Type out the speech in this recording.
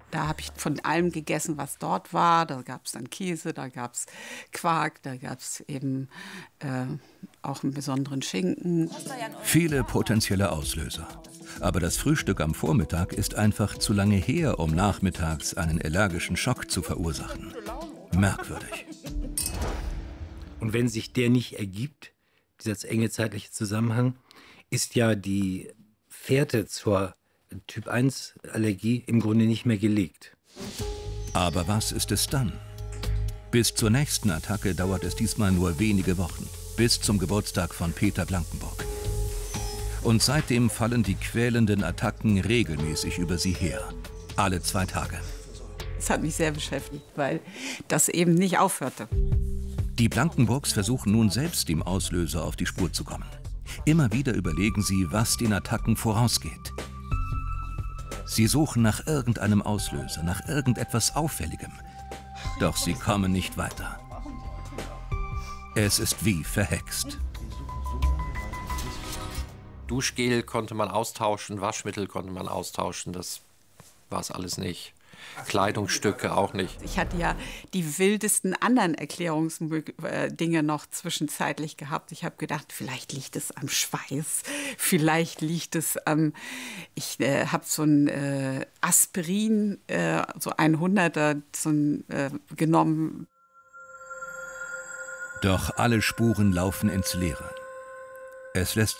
Da habe ich von allem gegessen, was dort war. Da gab es dann Käse, da gab es Quark, da gab es eben auch einen besonderen Schinken. Viele potenzielle Auslöser. Aber das Frühstück am Vormittag ist einfach zu lange her, um nachmittags einen allergischen Schock zu verursachen. Merkwürdig. Und wenn sich der nicht ergibt, dieser enge zeitliche Zusammenhang, ist ja die Fährte zur Typ-1-Allergie im Grunde nicht mehr gelegt. Aber was ist es dann? Bis zur nächsten Attacke dauert es diesmal nur wenige Wochen, bis zum Geburtstag von Peter Blankenburg. Und seitdem fallen die quälenden Attacken regelmäßig über sie her. Alle 2 Tage. Das hat mich sehr beschäftigt, weil das eben nicht aufhörte. Die Blankenburgs versuchen nun selbst dem Auslöser auf die Spur zu kommen. Immer wieder überlegen sie, was den Attacken vorausgeht. Sie suchen nach irgendeinem Auslöser, nach irgendetwas Auffälligem. Doch sie kommen nicht weiter. Es ist wie verhext. Duschgel konnte man austauschen, Waschmittel konnte man austauschen, das war es alles nicht. Kleidungsstücke auch nicht. Ich hatte ja die wildesten anderen Erklärungsdinge noch zwischenzeitlich gehabt. Ich habe gedacht, vielleicht liegt es am Schweiß, vielleicht liegt es am... Ich habe so ein Aspirin, so 100er genommen. Doch alle Spuren laufen ins Leere. Es lässt